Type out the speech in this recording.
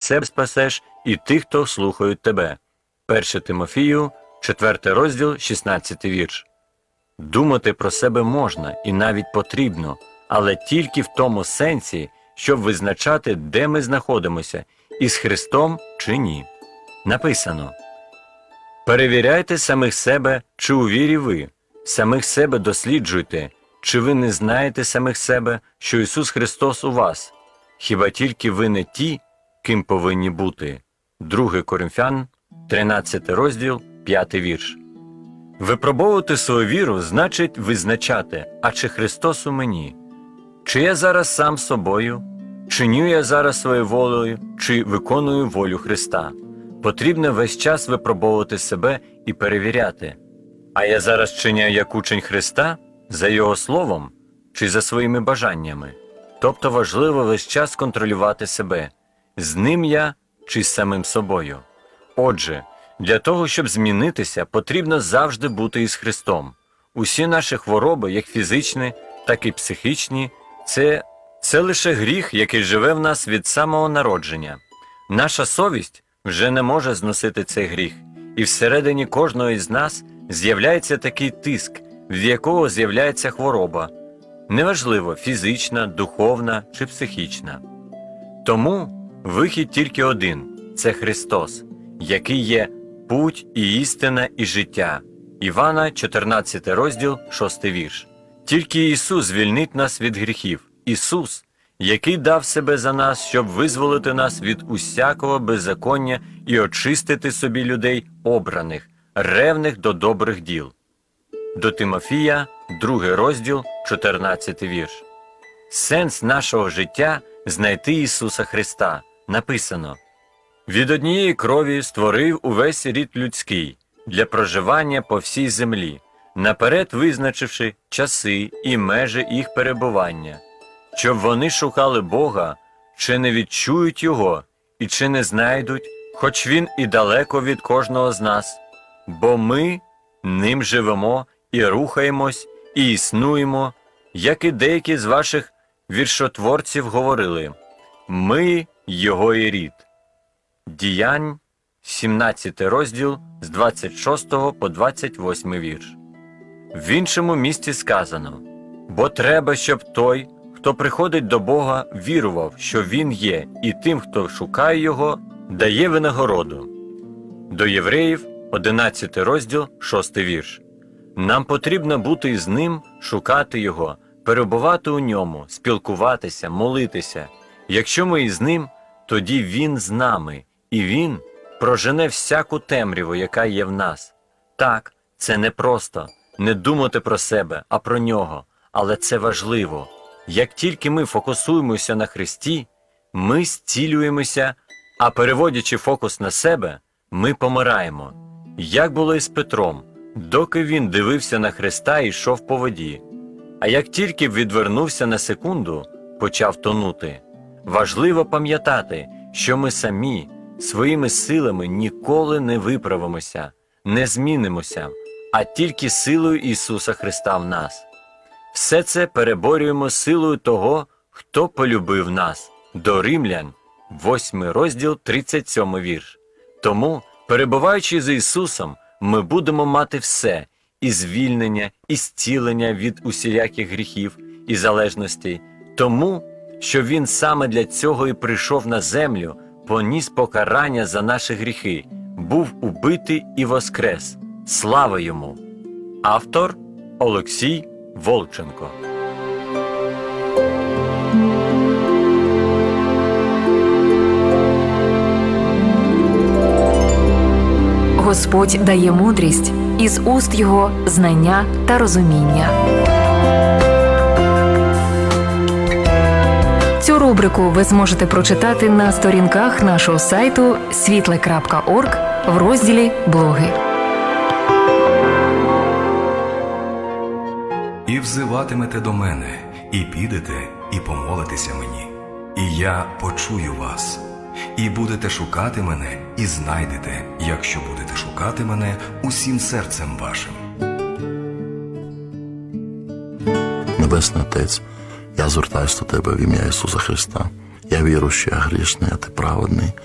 себе спасеш і тих, хто слухають тебе. 1 Тимофію, 4 розділ, 16 вірш. Думати про себе можна і навіть потрібно, але тільки в тому сенсі, щоб визначати, де ми знаходимося, із Христом чи ні. Написано: «Перевіряйте самих себе, чи у вірі ви, самих себе досліджуйте, чи ви не знаєте самих себе, що Ісус Христос у вас? Хіба тільки ви не ті, ким повинні бути?» 2 Коринфян, 13 розділ, 5 вірш. Випробовувати свою віру значить визначати, а чи Христос у мені? Чи я зараз сам собою? Чиню я зараз своєю волею, чи виконую волю Христа? Потрібно весь час випробовувати себе і перевіряти. А я зараз чиняю як учень Христа? За Його словом? Чи за своїми бажаннями? Тобто важливо весь час контролювати себе. З ним я чи з самим собою? Отже, для того, щоб змінитися, потрібно завжди бути із Христом. Усі наші хвороби, як фізичні, так і психічні, це лише гріх, який живе в нас від самого народження. Наша совість вже не може зносити цей гріх, і всередині кожного із нас з'являється такий тиск, від якого з'являється хвороба. Неважливо, фізична, духовна чи психічна. Тому вихід тільки один – це Христос, який є путь і істина і життя. Івана, 14 розділ, 6 вірш. Тільки Ісус звільнить нас від гріхів. Ісус, який дав себе за нас, щоб визволити нас від усякого беззаконня і очистити собі людей обраних, ревних до добрих діл. До Тимофія, 2 розділ, 14 вірш. Сенс нашого життя – знайти Ісуса Христа. Написано: «Від однієї крові створив увесь рід людський для проживання по всій землі, наперед визначивши часи і межі їх перебування, щоб вони шукали Бога, чи не відчують Його, і чи не знайдуть, хоч Він і далеко від кожного з нас, бо ми ним живемо і рухаємось, і існуємо, як і деякі з ваших віршотворців говорили, ми Його і рід». Діянь, 17 розділ, з 26 по 28 вірш. В іншому місці сказано: «Бо треба, щоб той, хто приходить до Бога, вірував, що Він є, і тим, хто шукає Його, дає винагороду». До Євреїв, 11 розділ, 6 вірш. Нам потрібно бути із Ним, шукати Його, перебувати у Ньому, спілкуватися, молитися. Якщо ми із Ним, тоді Він з нами, і Він прожене всяку темряву, яка є в нас. Так, це не просто не думати про себе, а про Нього, але це важливо. Як тільки ми фокусуємося на Христі, ми зцілюємося, а переводячи фокус на себе, ми помираємо. Як було із Петром, доки він дивився на Христа і йшов по воді. А як тільки відвернувся на секунду, почав тонути. Важливо пам'ятати, що ми самі, своїми силами ніколи не виправимося, не змінимося, а тільки силою Ісуса Христа в нас. Все це переборюємо силою того, хто полюбив нас. До Римлян, 8 розділ, 37 вірш. Тому, перебуваючи з Ісусом, ми будемо мати все – і звільнення, і зцілення від усіляких гріхів і залежностей, тому, що Він саме для цього і прийшов на землю, поніс покарання за наші гріхи, був убитий і воскрес. Слава Йому! Автор – Олексій Волченко. Господь дає мудрість, із уст Його знання та розуміння. Цю рубрику ви зможете прочитати на сторінках нашого сайту світле.орг в розділі «Блоги». «І взиватимете до мене, і підете, і помолитеся мені, і я почую вас. І будете шукати мене, і знайдете, якщо будете шукати мене усім серцем вашим». Небесний Отець, я звертаюся до Тебе в ім'я Ісуса Христа. Я вірю, що я грішний, а Ти праведний.